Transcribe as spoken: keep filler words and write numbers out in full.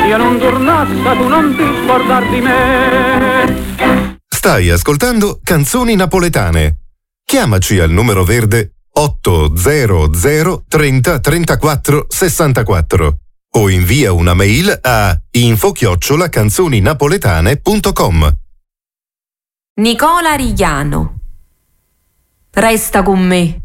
io non tornassi, tu non ti scordar di me. Stai ascoltando Canzoni Napoletane. Chiamaci al numero verde otto zero zero trenta trentaquattro sessantaquattro o invia una mail a info chiocciola canzoninapoletane punto com. Nicola Rigliano. Resta con me.